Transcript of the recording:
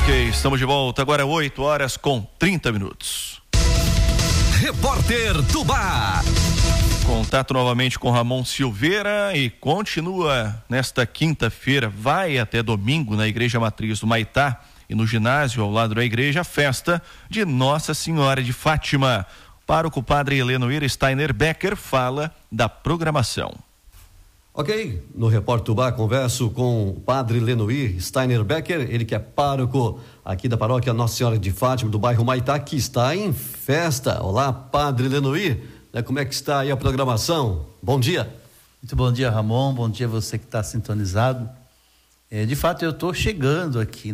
Ok, estamos de volta. Agora 8h30. Repórter Tubá. Contato novamente com Ramon Silveira e continua nesta quinta-feira, vai até domingo na Igreja Matriz do Maitá e no ginásio ao lado da igreja, a festa de Nossa Senhora de Fátima. Pároco Padre Lenoir Steiner Becker fala da programação. Ok, no Repórter Tubá converso com o Padre Lenoir Steiner Becker, ele que é pároco aqui da paróquia Nossa Senhora de Fátima, do bairro Maitá, que está em festa. Olá, Padre Lenoir, como é que está aí a programação? Bom dia. Muito bom dia, Ramon, bom dia você que está sintonizado. De fato, eu estou chegando aqui